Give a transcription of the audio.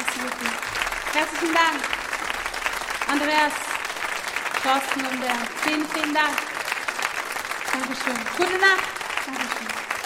Herzlichen Dank. Andreas, Thorsten und Bernd. Vielen, vielen Dank. Dankeschön. Gute Nacht. Dankeschön.